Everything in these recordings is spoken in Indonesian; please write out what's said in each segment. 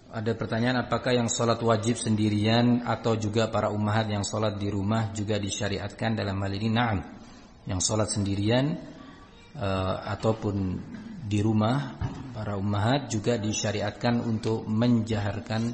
Ada pertanyaan, apakah yang sholat wajib sendirian atau juga para ummahat yang sholat di rumah juga disyariatkan dalam hal ini? Naam. Yang sholat sendirian ataupun di rumah, para ummahat juga disyariatkan untuk menjaharkan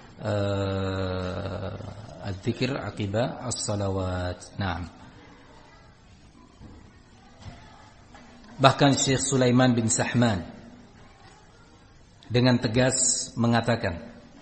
az-zikr aqiba as-salawat. Naam. Bahkan Syekh Sulaiman bin Sahman dengan tegas mengatakan,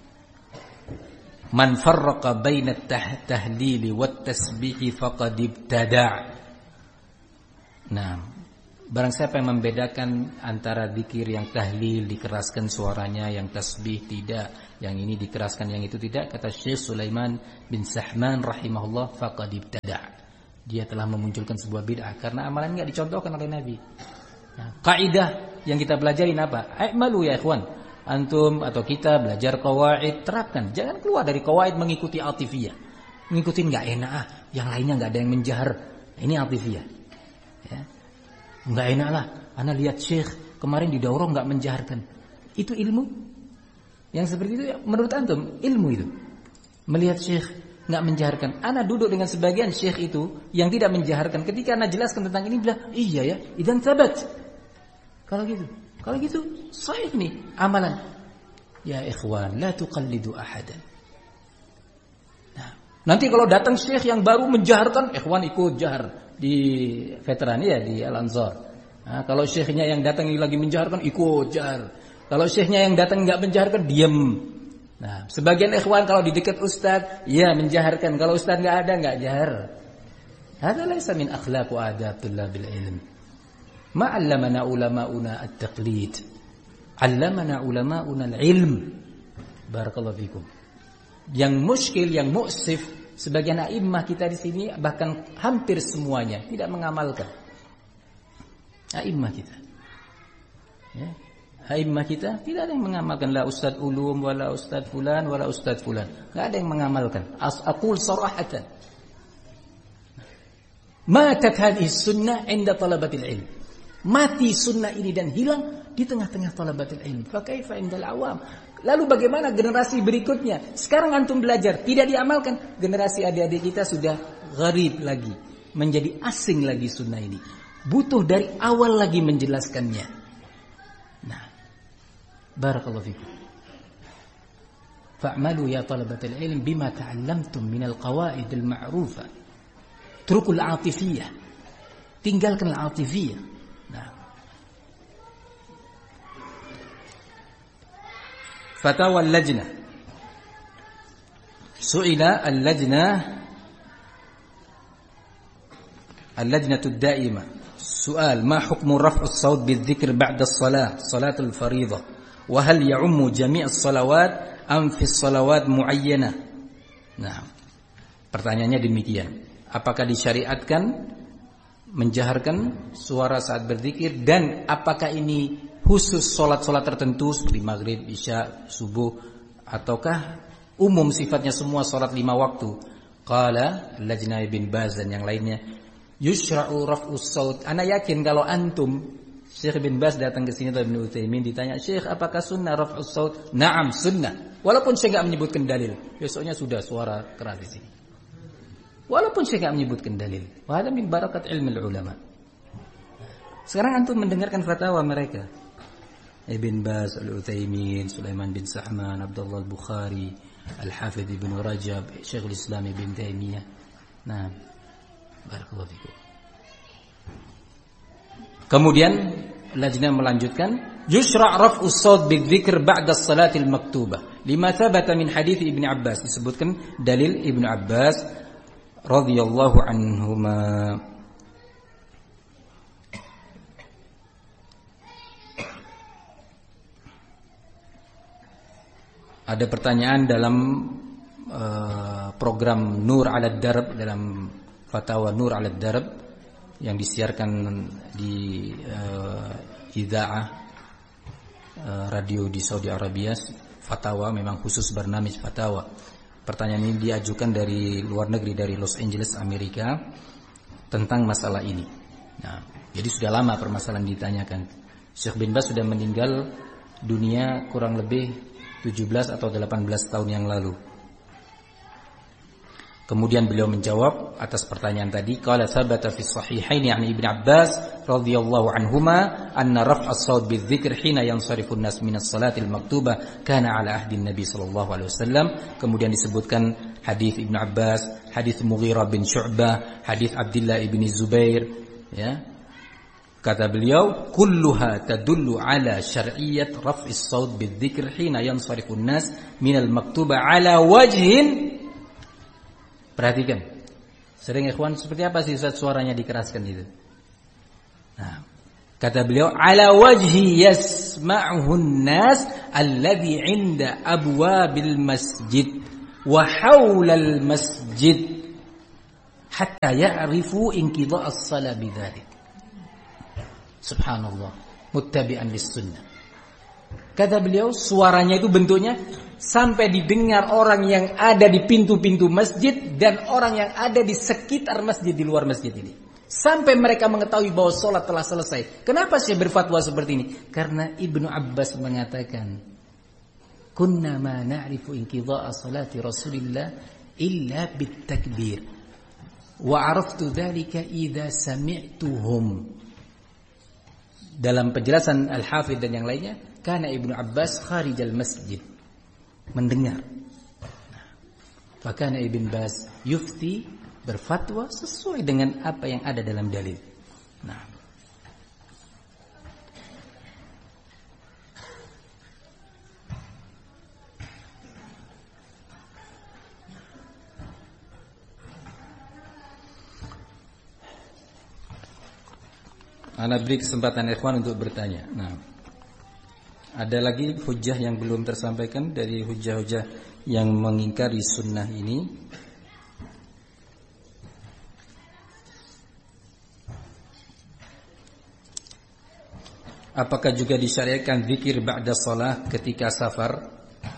man farraqa baina at-tahlili wat-tasbih faqad ibtada'. Nah, barang siapa yang membedakan antara zikir yang tahlil dikeraskan suaranya, yang tasbih tidak, yang ini dikeraskan, yang itu tidak, kata Syekh Sulaiman bin Sahman rahimahullah, faqad ibtada'. Dia telah memunculkan sebuah bid'ah karena amalan enggak dicontohkan oleh Nabi. Nah, kaidah yang kita pelajarin apa? I'malu ya ikhwan. Antum atau kita belajar qawaid, terapkan. Jangan keluar dari qawaid mengikuti atifiyah. Ngikutin enggak enak yang lainnya enggak ada yang menjahar. Ini atifiyah. Ya. Enggak enak lah. Ana lihat Syekh kemarin di daurah enggak menjaharkan. Itu ilmu? Yang seperti itu menurut antum ilmu itu. Melihat Syekh enggak menjaharkan. Ana duduk dengan sebagian Syekh itu yang tidak menjaharkan. Ketika ana jelaskan tentang ini bilang, "Iya ya, idzan tsabat." Kalau gitu sahih nih amalan. Ya ikhwan, la tuqallidu ahadan. Nah, nanti kalau datang syekh yang baru menjaharkan, ikhwan ikut jahar di veteran ya, di Al-Ansar. Nah, kalau syekhnya yang datang lagi menjaharkan, ikut jahar. Kalau syekhnya yang datang enggak menjaharkan, diam. Nah, sebagian ikhwan kalau di dekat ustaz, ya menjaharkan. Kalau ustaz enggak ada, enggak jahar. Hada laysa min akhlaq wa adab tullabil ilm. Ma 'allamana ulama'una at-taqlid. 'Allamana ulama'una al-ilm. Barakallahu fikum. Yang muskil, yang mu'sif, sebagian a'immah kita di sini bahkan hampir semuanya tidak mengamalkan. A'immah kita. Ya. A'immah kita tidak ada yang mengamalkan, la ustaz ulum wala ustaz fulan wala ustaz fulan. Enggak ada yang mengamalkan. Aqul sarahatan. Matat hadhihi sunnah 'inda talabatil ilm. Mati sunnah ini dan hilang di tengah-tengah talabatul ilm. Fa kaifa indal awam? Lalu bagaimana generasi berikutnya? Sekarang antum belajar, tidak diamalkan. Generasi adik-adik kita sudah gharib lagi, menjadi asing lagi sunnah ini. Butuh dari awal lagi menjelaskannya. Nah, barakallahu fikum. Fa'malu ya talabatul ilm bima ta'allamtum minal qawaid al-ma'rufah. Trukul atifiyah. Tinggalkan al-atifiyah. Nah. Fatawa al-lajnah. Su'ila al-lajnatu ad-da'imah. Soal, ma hukmu raf'u as-sawt bil-dhikr ba'da as-salah, salatul fariidhah? Wa hal ya'ummu jami' as-salawat am fi as-salawat mu'ayyanah? Nah, pertanyaannya demikian. Apakah disyariatkan menjaharkan suara saat berzikir, dan apakah ini khusus solat-solat tertentu seperti maghrib, isya, subuh, ataukah umum sifatnya semua solat 5 waktu? Qala Lajnah bin Baz dan yang lainnya, yushra'u raf'us saut. Ana yakin kalau antum Syekh bin Baz datang ke sini atau Ibnu Utsaimin ditanya, "Syekh, apakah sunnah raf'us saut?" Naam, sunnah. Walaupun saya enggak menyebutkan dalil. Besoknya sudah suara keras di sini. Walaupun saya tidak menyebutkan dalil. Wa hadza min barakat ilmi ulama. Sekarang antum mendengarkan fatwa mereka. Ibn Baz, Al-Utsaimin, Sulaiman bin Sahman, Abdullah Al-Bukhari, Al-Hafidh Ibn Rajab, Syekhul Islam Ibn Taimiyah. Nah, barakallahu fikum. Kemudian Lajnah melanjutkan, yusra' raf'us shaut bidzikr ba'da as-salatil maktubah. Lima thabata min hadits Ibnu Abbas, disebutkan dalil Ibnu Abbas radhiyallahu anhuma. Ada pertanyaan dalam program Nur 'ala Darb, dalam fatwa Nur 'ala Darb yang disiarkan di idza'ah radio di Saudi Arabia. Fatwa memang khusus barnamij fatwa. Pertanyaan ini diajukan dari luar negeri, dari Los Angeles, Amerika, tentang masalah ini. Nah, jadi sudah lama permasalahan ditanyakan. Syekh bin Baz sudah meninggal dunia kurang lebih 17 atau 18 tahun yang lalu. Kemudian beliau menjawab atas pertanyaan tadi, qala thabata fi sahihain an Ibnu Abbas radhiyallahu anhuma anna raf'a as-saut bidzikr hina yansarifu an-nas min as-salatil maktubah kana ala ahdi Nabi sallallahu alaihi wasallam. Kemudian disebutkan hadis Ibnu Abbas, hadis Mughirah bin Syu'bah, hadis Abdullah bin Zubair, ya. Kata beliau, kulluha tadullu ala syar'iyyat raf'is saut bidzikr hina yansarifu an-nas min al-maktubah ala wajhin. Perhatikan, sering ikhwan seperti apa sih Ustaz suaranya dikeraskan itu? Nah, kata beliau, ala wajhi yasma'uhu an-nas alladhi 'inda abwabil masjid wa hawla al-masjid hatta ya'rifu inqidha' as-salah bidzalik. Subhanallah, muttabi'an lis-sunnah. Kata beliau, suaranya itu bentuknya sampai didengar orang yang ada di pintu-pintu masjid dan orang yang ada di sekitar masjid, di luar masjid ini. Sampai mereka mengetahui bahwa sholat telah selesai. Kenapa saya berfatwa seperti ini? Karena Ibnu Abbas mengatakan, kunna ma na'rifu inqidha'a salati Rasulillah illa bitakbir. Wa araftu dzalika idza sami'tuhum. Dalam penjelasan Al-Hafidz dan yang lainnya, karena Ibnu Abbas kharijal masjid, mendengar. Fakana Ibn Baz yufti, berfatwa sesuai dengan apa yang ada dalam dalil. Nah, ana beri kesempatan ikhwan untuk bertanya. Nah, ada lagi hujah yang belum tersampaikan dari hujah-hujah yang mengingkari sunnah ini. Apakah juga disyariatkan zikir ba'da shalah ketika safar?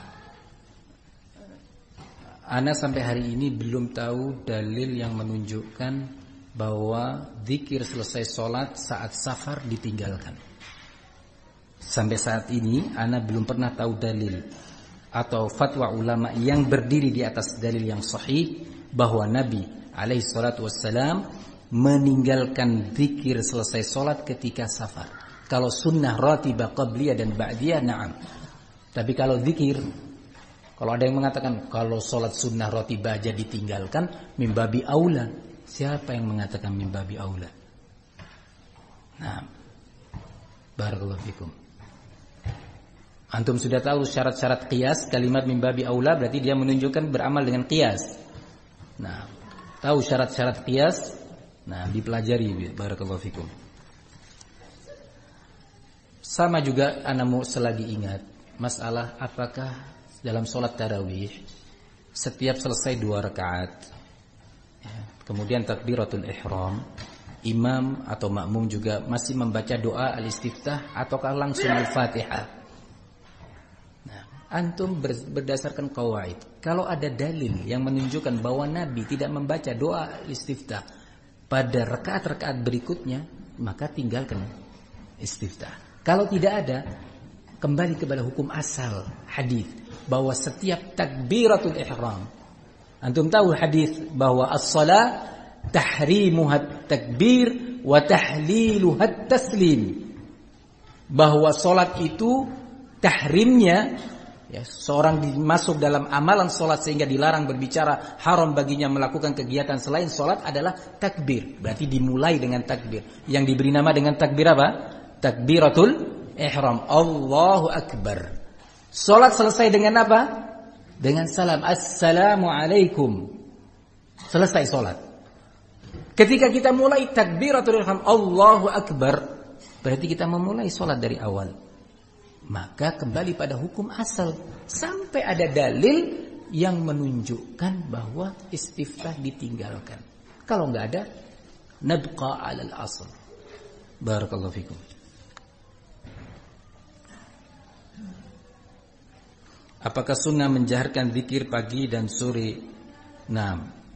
Ana sampai hari ini belum tahu dalil yang menunjukkan bahwa zikir selesai sholat saat safar ditinggalkan. Sampai saat ini ana belum pernah tahu dalil atau fatwa ulama yang berdiri di atas dalil yang sahih bahwa Nabi alaihi salatu wassalam meninggalkan zikir selesai sholat ketika safar. Kalau sunnah ratibah qabliyah dan ba'diyah, na'am. Tapi kalau zikir, kalau ada yang mengatakan kalau sholat sunnah ratibah aja ditinggalkan, mimbabi aula. Siapa yang mengatakan mimbabi aula? Nah, barakallahu fikum. Antum sudah tahu syarat-syarat qiyas, kalimat mimbabi aula berarti dia menunjukkan beramal dengan qiyas. Nah, tahu syarat-syarat qiyas? Nah, dipelajari, barakallahu fikum. Sama juga ana mau selagi ingat masalah apakah dalam sholat tarawih setiap selesai 2 rakaat, kemudian takbiratul ihram, imam atau makmum juga masih membaca doa al-istiftah ataukah langsung al-Fatihah. Nah, antum berdasarkan qawaid, kalau ada dalil yang menunjukkan bahwa Nabi tidak membaca doa al-istiftah pada rakaat-rakaat berikutnya, maka tinggalkan istiftah. Kalau tidak ada, kembali kepada hukum asal hadis bahwa setiap takbiratul ihram, antum tahu hadis bahwa as-shalah tahrimuha takbir wa tahliluha taslim, bahwa salat itu tahrimnya, ya, seorang masuk dalam amalan salat sehingga dilarang berbicara, haram baginya melakukan kegiatan selain salat adalah takbir. Berarti dimulai dengan takbir yang diberi nama dengan takbir apa? Takbiratul ihram, Allahu akbar. Salat selesai dengan apa? Dengan salam, assalamu alaikum. Selesai salat. Ketika kita mulai takbiratul ihram, Allahu akbar, berarti kita memulai salat dari awal. Maka kembali pada hukum asal sampai ada dalil yang menunjukkan bahwa istiftah ditinggalkan. Kalau enggak ada, nabqa 'alal asl. Barakallahu fikum. Apakah sunnah menjaharkan zikir pagi dan sore? Nah,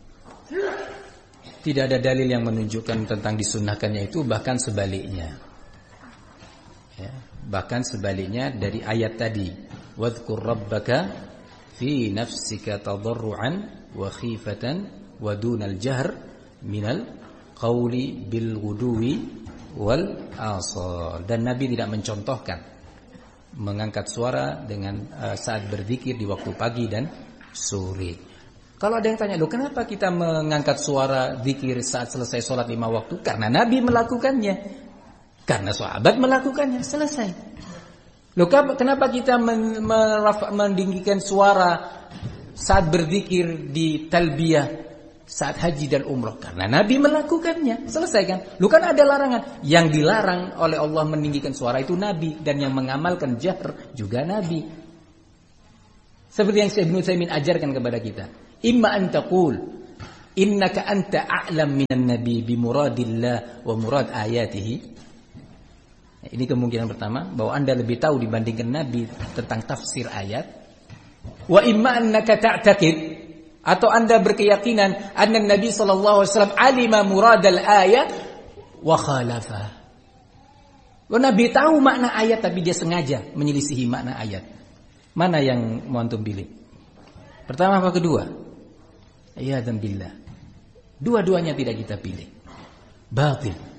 tidak ada dalil yang menunjukkan tentang disunnahkannya itu, bahkan sebaliknya. Ya, bahkan sebaliknya dari ayat tadi. wadhkur rabbaka fi nafsika tadarruan wa khifatan wa dunal jahr minal qawli bil ghuduwi wal asal. Dan Nabi tidak mencontohkan mengangkat suara dengan saat berzikir di waktu pagi dan sore. Kalau ada yang tanya, loh kenapa kita mengangkat suara zikir saat selesai sholat 5 waktu? Karena Nabi melakukannya, karena sahabat melakukannya, selesai. Loh kenapa kita meninggikan suara saat berzikir di talbiyah saat haji dan umrah? Karena Nabi melakukannya, selesai kan? Loh kan ada larangan. Yang dilarang oleh Allah meninggikan suara itu Nabi, dan yang mengamalkan jahr juga Nabi. Seperti yang Syekh Ibnu Utsaimin ajarkan kepada kita. Imma an taqul innaka anta a'lam minan nabi bi muradillah wa murad ayatihi. Ini kemungkinan pertama, bahwa Anda lebih tahu dibandingkan Nabi tentang tafsir ayat. Wa imma annaka ta'taqid, atau Anda berkeyakinan anna Nabi sallallahu alaihi wasallam alima muradal ayat wa khalafa. Nabi tahu makna ayat tapi dia sengaja menyelisihi makna ayat. Mana yang mau antum pilih? Pertama apa kedua? Iyadzan billah. Dua-duanya tidak kita pilih. Batil.